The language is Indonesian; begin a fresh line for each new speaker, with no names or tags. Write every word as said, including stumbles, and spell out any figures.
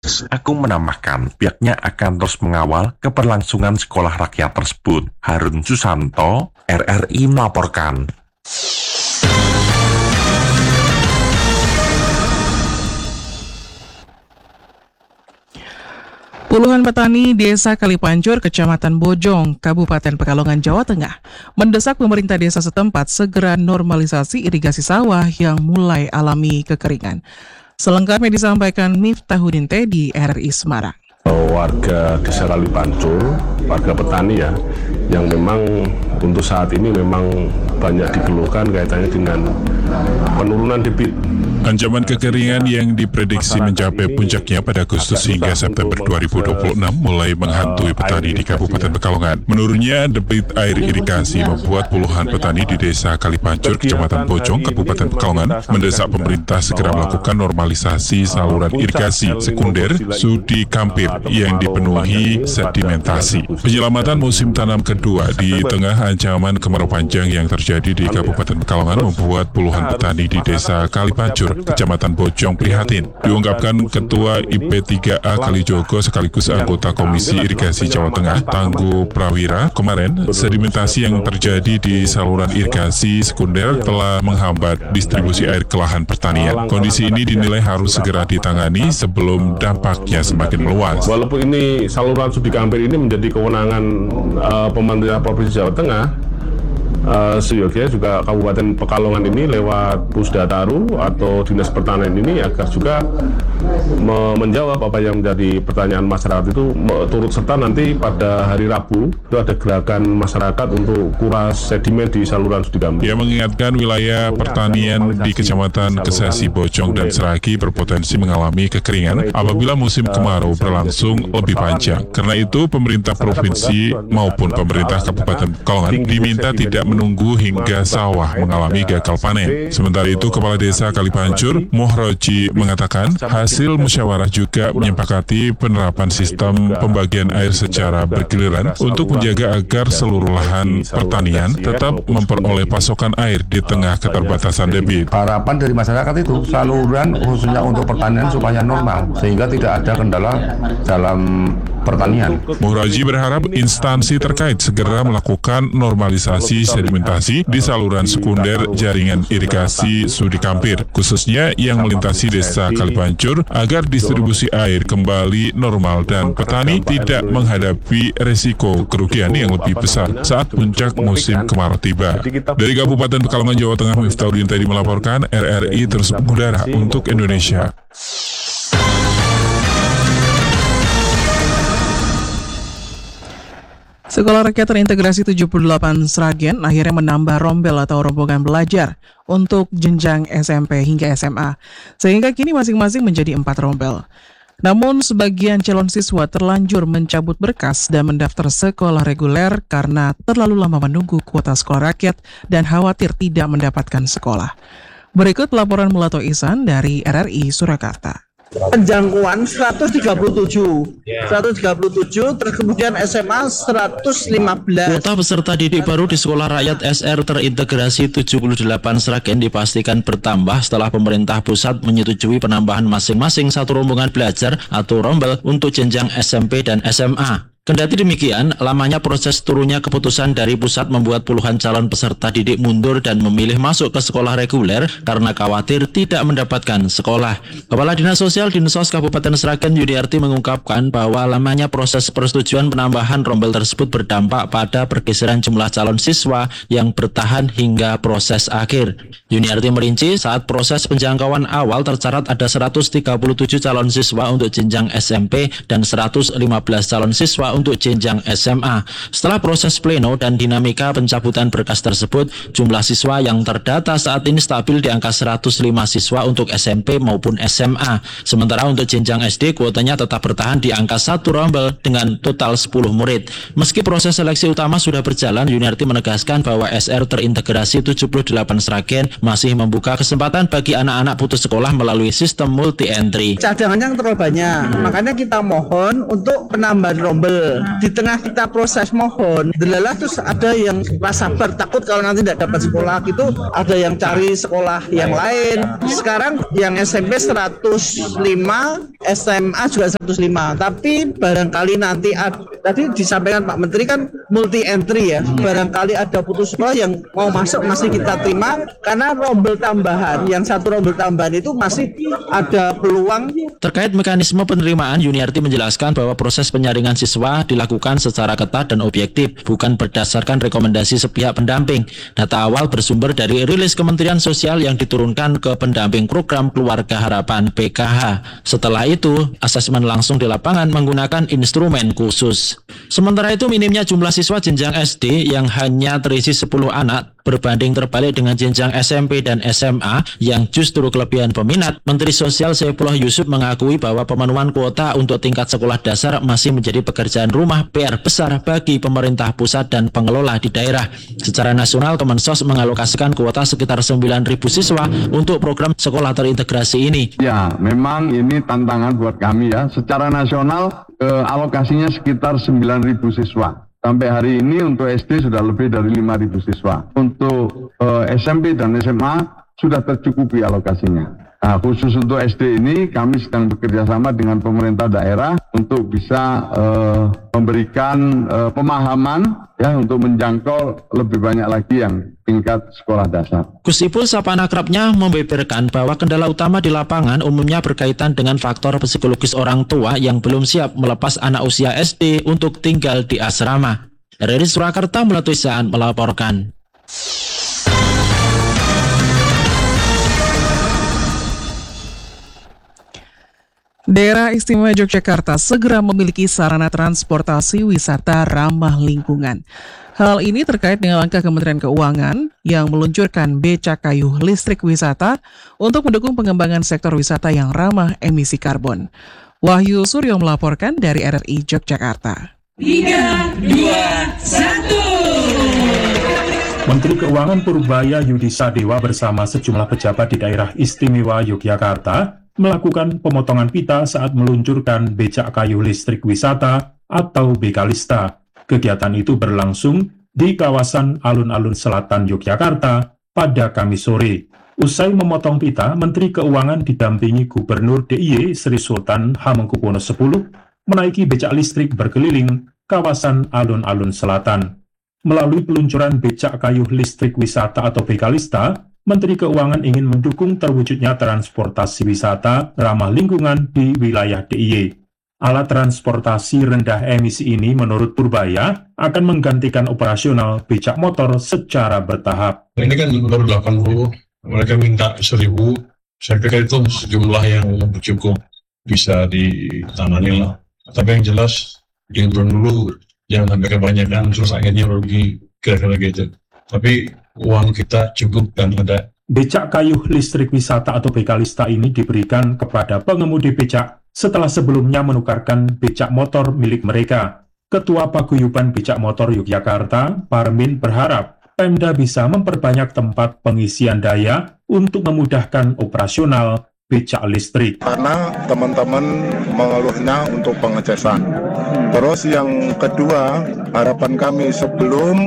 Agung menambahkan pihaknya akan terus mengawal keberlangsungan sekolah rakyat tersebut. Harun Susanto, R R I melaporkan.
Puluhan petani Desa Kalipancur, Kecamatan Bojong, Kabupaten Pekalongan, Jawa Tengah, mendesak pemerintah desa setempat segera normalisasi irigasi sawah yang mulai alami kekeringan. Selengkapnya disampaikan Miftahudin T di R R I Semarang.
Warga Desa Kalipancur, warga petani ya, yang memang untuk saat ini memang banyak dikeluhkan kaitannya dengan penurunan debit.
Ancaman kekeringan yang diprediksi mencapai puncaknya pada Agustus hingga September dua ribu dua puluh enam mulai menghantui petani di Kabupaten Pekalongan. Menurunnya debit air irigasi membuat puluhan petani di Desa Kalipancur, Kecamatan Bojong, Kabupaten Pekalongan mendesak pemerintah segera melakukan normalisasi saluran irigasi sekunder Sudi Kampir yang dipenuhi sedimentasi. Penyelamatan musim tanam kedua di tengah ancaman kemarau panjang yang terjadi di Kabupaten Pekalongan membuat puluhan petani di Desa Kalipancur, Kecamatan Bojong prihatin. Diungkapkan Ketua I P tiga A Kalijogo sekaligus anggota Komisi Irigasi Jawa Tengah, Tangguh Prawira, kemarin sedimentasi yang terjadi di saluran irigasi sekunder telah menghambat distribusi air ke lahan pertanian. Kondisi ini dinilai harus segera ditangani sebelum dampaknya semakin meluas.
Walaupun ini saluran Sudi Kampir ini menjadi kewenangan uh, pemerintah Provinsi Jawa Tengah, Uh, seyogianya juga Kabupaten Pekalongan ini lewat Pusdataru atau Dinas Pertanian ini agar juga me menjawab apa yang menjadi pertanyaan masyarakat itu, turut serta nanti pada hari Rabu itu ada gerakan masyarakat untuk kuras sedimen di saluran Sudi Kampir.
Ia mengingatkan wilayah pertanian di Kecamatan Kesesi, Bojong, dan Seragi berpotensi mengalami kekeringan apabila musim kemarau berlangsung lebih panjang. Karena itu pemerintah provinsi maupun pemerintah Kabupaten Pekalongan diminta tidak menunggu hingga sawah mengalami gagal panen. Sementara itu, Kepala Desa Kalipancur, Mohroji, mengatakan hasil musyawarah juga menyepakati penerapan sistem pembagian air secara bergiliran untuk menjaga agar seluruh lahan pertanian tetap memperoleh pasokan air di tengah keterbatasan debit.
Harapan dari masyarakat itu saluran khususnya untuk pertanian supaya normal sehingga tidak ada kendala dalam pertanian.
Mohroji berharap instansi terkait segera melakukan normalisasi sedimentasi di saluran sekunder jaringan irigasi Sudi Kampir, khususnya yang melintasi Desa Kalipancur, agar distribusi air kembali normal dan petani tidak menghadapi resiko kerugian yang lebih besar saat puncak musim kemarau tiba. Dari Kabupaten Pekalongan, Jawa Tengah, Miftahudin tadi melaporkan. R R I terus mengudara untuk Indonesia.
Sekolah Rakyat Terintegrasi tujuh puluh delapan Sragen akhirnya menambah rombel atau rombongan belajar untuk jenjang S M P hingga S M A, sehingga kini masing-masing menjadi empat rombel. Namun sebagian calon siswa terlanjur mencabut berkas dan mendaftar sekolah reguler karena terlalu lama menunggu kuota sekolah rakyat dan khawatir tidak mendapatkan sekolah. Berikut laporan Mulato Ihsan dari R R I Surakarta.
Penjangkauan seratus tiga puluh tujuh, seratus tiga puluh tujuh, terus kemudian S M A seratus lima belas.
Kuota peserta didik baru di Sekolah Rakyat S R Terintegrasi tujuh puluh delapan Sragen dipastikan bertambah setelah pemerintah pusat menyetujui penambahan masing-masing satu rombongan belajar atau rombel untuk jenjang S M P dan S M A. Kendati demikian, lamanya proses turunnya keputusan dari pusat membuat puluhan calon peserta didik mundur dan memilih masuk ke sekolah reguler karena khawatir tidak mendapatkan sekolah. Kepala Dinas Sosial Dinsos Kabupaten Sragen Yuniarti mengungkapkan bahwa lamanya proses persetujuan penambahan rombel tersebut berdampak pada pergeseran jumlah calon siswa yang bertahan hingga proses akhir. Yuniarti merinci saat proses penjangkauan awal tercatat ada seratus tiga puluh tujuh calon siswa untuk jenjang S M P dan seratus lima belas calon siswa untuk jenjang S M A. Setelah proses pleno dan dinamika pencabutan berkas tersebut, jumlah siswa yang terdata saat ini stabil di angka seratus lima siswa untuk S M P maupun S M A. Sementara untuk jenjang S D, kuotanya tetap bertahan di angka satu rombel dengan total sepuluh murid. Meski proses seleksi utama sudah berjalan, Yuniarti menegaskan bahwa S R Terintegrasi tujuh puluh delapan Sragen masih membuka kesempatan bagi anak-anak putus sekolah melalui sistem multi-entry.
Cadangannya yang terlalu banyak, makanya kita mohon untuk penambahan rombel rombel. Di tengah kita proses mohon, delalah terus ada yang rasa sabar takut kalau nanti tidak dapat sekolah gitu, ada yang cari sekolah yang lain. Sekarang yang S M P seratus lima, S M A juga seratus lima. Tapi barangkali nanti ada, tadi disampaikan Pak Menteri kan multi entry ya. Barangkali ada putus sekolah yang mau masuk masih kita terima karena rombel tambahan, yang satu rombel tambahan itu masih ada peluang.
Terkait mekanisme penerimaan, Yuniarti menjelaskan bahwa proses penyaringan siswa dilakukan secara ketat dan objektif, bukan berdasarkan rekomendasi sepihak pendamping. Data awal bersumber dari rilis Kementerian Sosial yang diturunkan ke pendamping program Keluarga Harapan P K H. Setelah itu, asesmen langsung di lapangan menggunakan instrumen khusus. Sementara itu, minimnya jumlah siswa jenjang S D yang hanya terisi sepuluh anak berbanding terbalik dengan jenjang S M P dan S M A yang justru kelebihan peminat. Menteri Sosial Saifullah Yusuf mengakui bahwa pemenuhan kuota untuk tingkat sekolah dasar masih menjadi pekerjaan rumah P R besar bagi pemerintah pusat dan pengelola di daerah. Secara nasional, Kemensos mengalokasikan kuota sekitar sembilan ribu siswa untuk program sekolah terintegrasi ini.
Ya, memang ini tantangan buat kami ya. Secara nasional, eh, alokasinya sekitar sembilan ribu siswa. Sampai hari ini untuk S D sudah lebih dari lima ribu siswa. Untuk eh, S M P dan S M A sudah tercukupi alokasinya. Nah, khusus untuk S D ini kami sedang bekerja sama dengan pemerintah daerah untuk bisa eh, memberikan eh, pemahaman ya untuk menjangkau lebih banyak lagi yang tingkat sekolah dasar.
Gus Ipul sapa akrabnya membeberkan bahwa kendala utama di lapangan umumnya berkaitan dengan faktor psikologis orang tua yang belum siap melepas anak usia S D untuk tinggal di asrama. Dari Surakarta, Melati Saan melaporkan.
Daerah Istimewa Yogyakarta segera memiliki sarana transportasi wisata ramah lingkungan. Hal ini terkait dengan langkah Kementerian Keuangan yang meluncurkan becak kayu listrik wisata untuk mendukung pengembangan sektor wisata yang ramah emisi karbon. Wahyu Suryo melaporkan dari R R I Yogyakarta.
tiga, dua, satu.
Menteri Keuangan Purbaya Yudi Sadewa bersama sejumlah pejabat di daerah Istimewa Yogyakarta melakukan pemotongan pita saat meluncurkan becak kayu listrik wisata atau Bekalista. Kegiatan itu berlangsung di kawasan alun-alun selatan Yogyakarta pada Kamis sore. Usai memotong pita, Menteri Keuangan didampingi Gubernur D I Y Sri Sultan Hamengkubuwono X menaiki becak listrik berkeliling kawasan alun-alun selatan. Melalui peluncuran becak kayu listrik wisata atau Bekalista, Menteri Keuangan ingin mendukung terwujudnya transportasi wisata ramah lingkungan di wilayah D I Y. Alat transportasi rendah emisi ini menurut Purbaya akan menggantikan operasional becak motor secara bertahap.
Ini kan baru delapan puluh, mereka minta seribu, saya pikir itu sejumlah yang cukup bisa ditangani lah. Tapi yang jelas, dihitung dulu, jangan sampai kebanyakan, terus akhirnya rugi, kira-kira gitu. Tapi uang kita cukup dan ada.
Becak kayu listrik wisata atau Bekalista ini diberikan kepada pengemudi becak setelah sebelumnya menukarkan becak motor milik mereka. Ketua Paguyuban Becak Motor Yogyakarta, Parmin, berharap Pemda bisa memperbanyak tempat pengisian daya untuk memudahkan operasional becak listrik.
Karena teman-teman mengeluhnya untuk pengecesan. Terus yang kedua, harapan kami sebelum